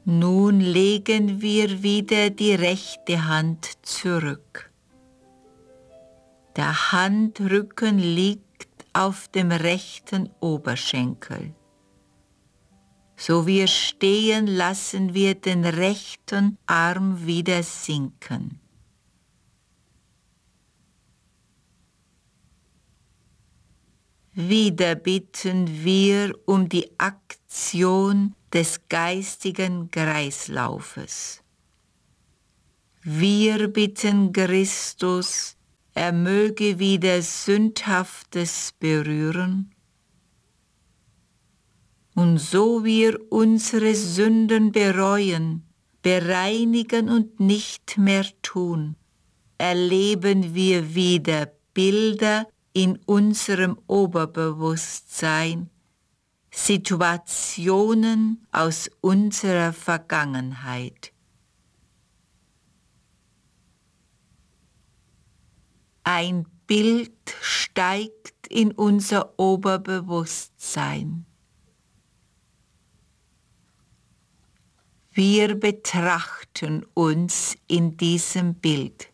Nun legen wir wieder die rechte Hand zurück. Der Handrücken liegt auf dem rechten Oberschenkel. So wir stehen, lassen wir den rechten Arm wieder sinken. Wieder bitten wir um die Aktion des geistigen Kreislaufes. Wir bitten Christus, er möge wieder Sündhaftes berühren, und so wir unsere Sünden bereuen, bereinigen und nicht mehr tun, erleben wir wieder Bilder in unserem Oberbewusstsein, Situationen aus unserer Vergangenheit. Ein Bild steigt in unser Oberbewusstsein. Wir betrachten uns in diesem Bild.